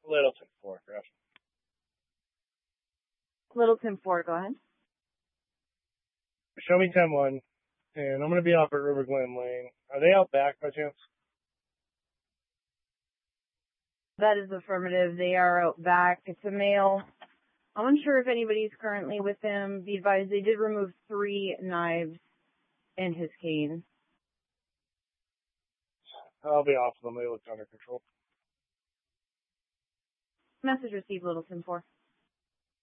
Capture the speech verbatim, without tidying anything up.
Littleton four, correct. Littleton four, go ahead. Show me ten one, and I'm going to be off at River Glen Lane. Are they out back by chance? That is affirmative. They are out back. It's a male. I'm unsure if anybody's currently with him. Be advised, they did remove three knives and his cane. I'll be off of them. They look under control. Message received, Littleton four.